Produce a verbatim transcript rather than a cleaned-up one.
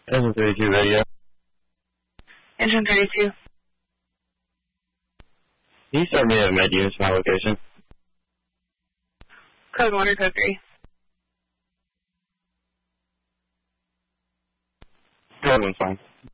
Engine thirty-two radio. Engine thirty-two. Can you start me at my units to my location? Code one or code three? Code one's fine.